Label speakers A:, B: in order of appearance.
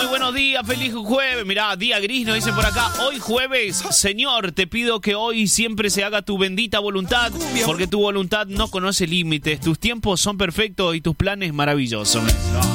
A: Muy buenos días, feliz jueves. Mirá, día gris nos dicen por acá. Hoy jueves, Señor, te pido que hoy siempre se haga tu bendita voluntad, porque tu voluntad no conoce límites. Tus tiempos son perfectos y tus planes maravillosos.